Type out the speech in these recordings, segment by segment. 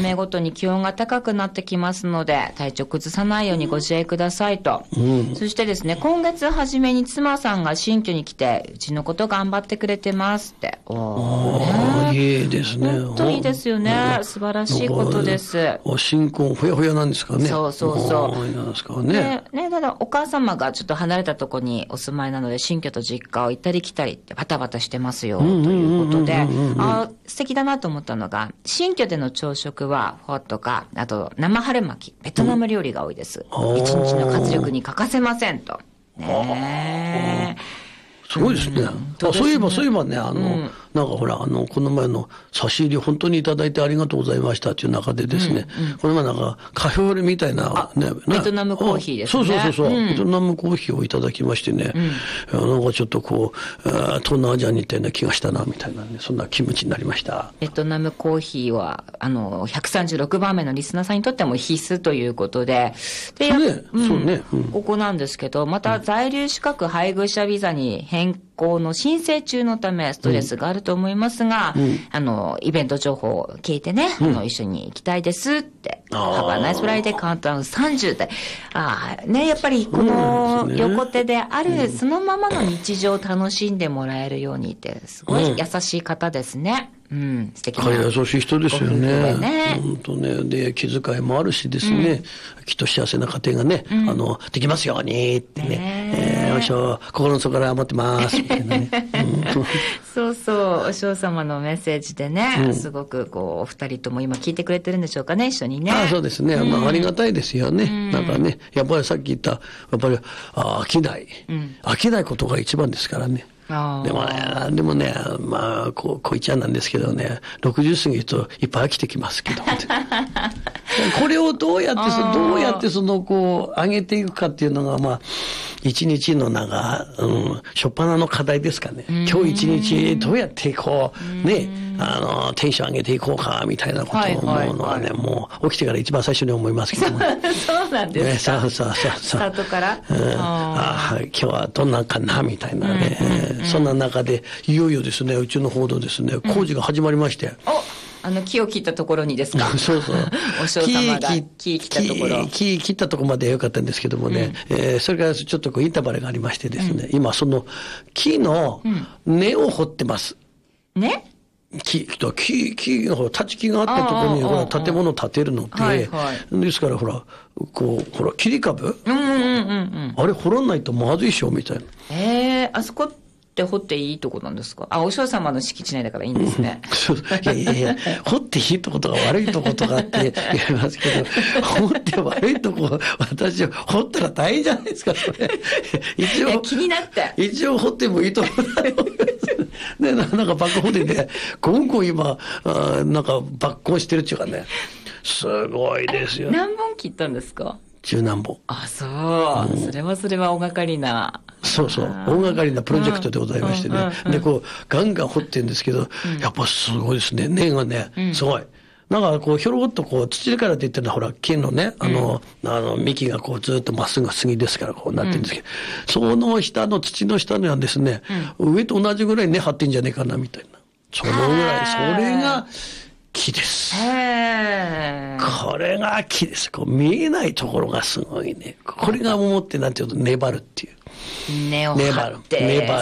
雨ごとに気温が高くなってきますので、体調崩さないようにご自愛くださいと。そしてですね、今月初めに妻さんが新居に来て、うちのこと頑張ってくれてますって。 いいですね。 本当いいですよね。素晴らしいことです。 新婚ほやほやなんですかね。 そうそうそう。 なんですかね。 ただお母様がちょっと離れたところにお住まいなので、新居と実家を行ったり来たりってバタバタしてますよ、ということで、素敵だなと思ったのが、新居での朝食はフォーとか、あと生春巻き、ベトナム料理が多いです。一日の活力に欠かせませんと。ねえ。 すごいですね。そういえばね、なんかほら、この前の差し入れ本当にいただいてありがとうございましたっていう中でですね、この前なんかカフェオレみたいなね、 ベトナムコーヒーですね。 そう、ベトナムコーヒーをいただきましてね、なんかちょっとこう、東南アジアに似たような気がしたな、みたいなね、そんな気持ちになりました。 ベトナムコーヒーは、136番目のリスナーさんにとっても必須ということで、ここなんですけど、また在留資格配偶者ビザに変更の申請中のためストレスがあると思いますが、イベント情報を聞いてね、一緒に行きたいですって、ハバナイスフライデーカウントダウン30で、やっぱりこの横手であるそのままの日常を楽しんでもらえるようにって、すごい優しい方ですね。素敵な。 彼優しい人ですよね。本当ね。で、気遣いもあるしですね、きっと幸せな家庭がね、できますようにってね、よいしょ、心の底から思ってます、みたいなね。 そうそう、お嬢様のメッセージでね、すごくこう、お二人とも今聞いてくれてるんでしょうかね、一緒にね。 そうですね。ありがたいですよね。なんかね、やっぱりさっき言った、やっぱり、飽きないことが一番ですからね。でもね、こいちゃんなんですけどね、60過ぎるといっぱい飽きてきますけど。これをどうやってこう、上げていくかっていうのが、一日の初っ端の課題ですかね。今日一日どうやってこう、ね、テンション上げていこうか、みたいなことを思うのはね、もう起きてから一番最初に思いますけども。 そうなんですか。 そう。 スタートから今日はどんなんかな、みたいなね。そんな中で、いよいよですね、うちの方でですね、工事が始まりまして。 木を切ったところにですか。 そう。 お嬢様が木切ったところ。 木切ったところまでは良かったんですけどもね、それからちょっとインターバルがありましてですね、今その木の根を掘ってます。 ね？ 木の方、立ち木があったところに、ほら、建物を建てるので、ですから、ほら、切り株あれ掘らないとまずいっしょ、みたいな。 あそこって掘っていいとこなんですか？お嬢様の敷地内だからいいんですね。 いや、掘っていいとことか悪いとことかって言いますけど、掘って悪いとこ、私、掘ったら大変じゃないですか、それ。一応、 気になって。 一応掘ってもいいと思う。ね、なんかバックホテルで、今後今、なんか抜根してるっていうかね、すごいですよ。 何本切ったんですか ？10何本。 そう。それは大掛かりな。 そう。大掛かりなプロジェクトでございましてね。で、ガンガン掘ってるんですけど、やっぱすごいですね。根がね、すごい。なんかひょろっと土から出てるのはほら、木のね、幹がずっとまっすぐ杉ですからなってるんですけど、その下の土の下にはですね、上と同じぐらい根張ってんじゃねえかな、みたいな。そのぐらい、それが、木です。これが木です。見えないところがすごいね。これが思ってなんていうと粘るっていう。 根を張って。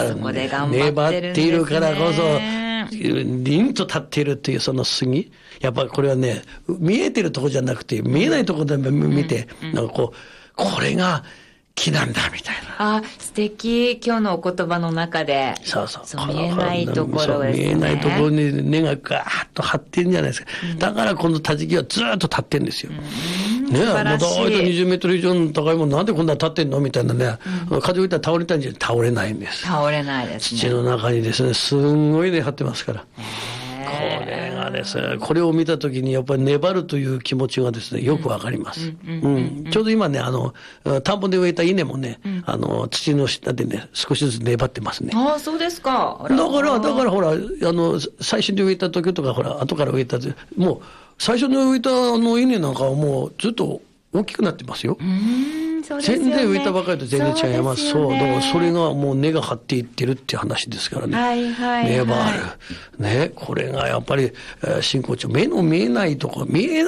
そこで頑張ってるんですね。粘っているからこそ、 凛と立っているっていうその杉。やっぱりこれはね、見えてるところじゃなくて、見えないところで見て、なんかこれが、木なんだみたいな。 素敵。今日のお言葉の中で。 そう。 見えないところですね。 見えないところに根がガーッと張ってるんじゃないですか。だからこの立ち木はずーっと立ってるんですよ。ねえ、もうだいたい20メートル以上の高いものなんでこんな立ってんのみたいなね。風吹いたら倒れたんじゃ倒れないんです。 倒れないですね。 土の中にですね、すんごい根張ってますから。これがですね、これを見たときにやっぱり粘るという気持ちがですね、よくわかります。ちょうど今ね、田んぼで植えた稲もね、土の下でね、少しずつ粘ってますね。 そうですか。 だからほら、最初に植えた時とかほら、後から植えた、もう、最初に植えた稲なんかはもうずっと大きくなってますよ。全然植えたばかりと全然違います。だからそれがもう根が張っていってるっていう話ですからね。粘る。ね、これがやっぱり、真骨頂、目の見えないところ、見えない